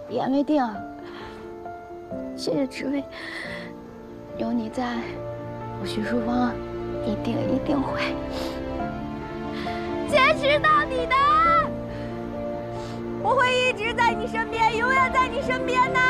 一言为定。谢谢知薇，有你在，我徐淑芳一定会坚持到底的。我会一直在你身边，永远在你身边的。